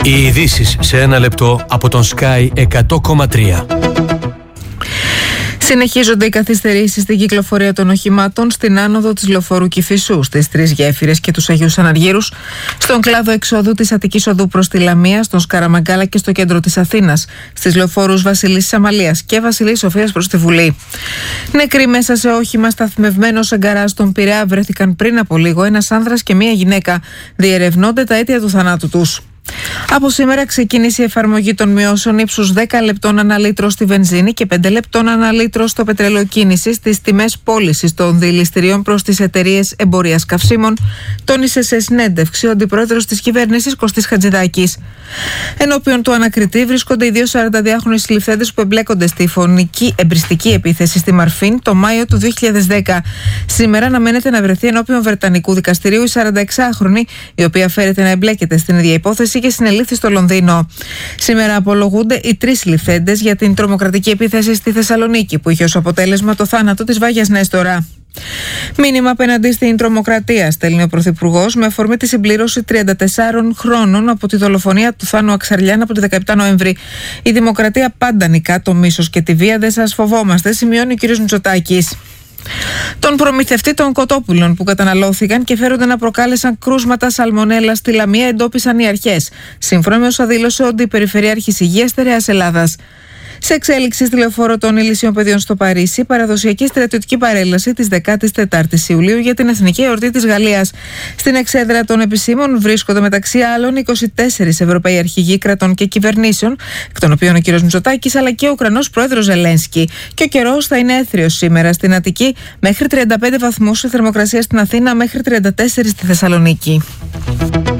Οι ειδήσεις σε ένα λεπτό από τον Sky 100,3. Συνεχίζονται οι καθυστερήσεις στην κυκλοφορία των οχημάτων στην άνοδο της λεωφορού Κηφισού, στις Τρεις Γέφυρες και τους Αγίους Αναργύρους, στον κλάδο εξόδου της Αττικής Οδού προς τη Λαμία, στον Σκαραμαγκάλα και στο κέντρο της Αθήνας, στις λεωφόρους Βασιλής Αμαλίας και Βασιλής Σοφίας προς τη Βουλή. Νεκροί μέσα σε όχημα σταθμευμένο σε γκαράζ στον Πειραιά βρέθηκαν πριν από λίγο ένας άνδρας και μία γυναίκα. Διερευνώνται τα αίτια του θανάτου τους. Από σήμερα ξεκίνησε η εφαρμογή των μειώσεων ύψους 10 λεπτών ανά λίτρο στη βενζίνη και 5 λεπτών ανά λίτρο στο πετρέλαιο κίνησης στις τιμές πώλησης των δηληστηρίων προς τις εταιρείες εμπορίας καυσίμων, τόνισε σε συνέντευξη ο αντιπρόεδρος της κυβέρνησης Κωστής Χατζηδάκης. Ενώπιον του ανακριτή βρίσκονται οι δύο 42χρονοι συλληφθέντες που εμπλέκονται στη φωνική εμπριστική επίθεση στη Μαρφίν το Μάιο του 2010. Σήμερα αναμένεται να βρεθεί ενώπιον Βρετανικού δικαστηρίου η 46χρονη, η οποία φέρεται να εμπλέκεται στην ίδια υπόθεση και συνελήφθη στο Λονδίνο. Σήμερα απολογούνται οι τρεις συλληφθέντες για την τρομοκρατική επίθεση στη Θεσσαλονίκη, που είχε ως αποτέλεσμα το θάνατο της Βάγιας Νέστορα. Μήνυμα απέναντι στην τρομοκρατία στέλνει ο Πρωθυπουργός με αφορμή τη συμπλήρωση 34 χρόνων από τη δολοφονία του Θάνου Αξαριάν από τη 17 Νοέμβρη. Η δημοκρατία πάντα νικά το μίσος και τη βία, δεν σας φοβόμαστε, σημειώνει ο κ. Μητσοτάκης. Τον προμηθευτή των κοτόπουλων που καταναλώθηκαν και φέρονται να προκάλεσαν κρούσματα σαλμονέλα στη Λαμία εντόπισαν οι αρχές, σύμφωνα με όσα δήλωσε ο Αντιπεριφερειάρχης Υγείας Στερεάς Ελλάδας. Σε εξέλιξη στη λεωφόρο των Ηλυσίων Παιδιών στο Παρίσι, παραδοσιακή στρατιωτική παρέλαση της 14ης Ιουλίου για την Εθνική Εορτή της Γαλλίας. Στην εξέδρα των επισήμων βρίσκονται μεταξύ άλλων 24 Ευρωπαίοι αρχηγοί κρατών και κυβερνήσεων, εκ των οποίων ο κ. Μητσοτάκης αλλά και ο Ουκρανός πρόεδρος Ζελένσκι. Και ο καιρός θα είναι έθριος σήμερα στην Αττική, μέχρι 35 βαθμούς η θερμοκρασία στην Αθήνα, μέχρι 34 στη Θεσσαλονίκη.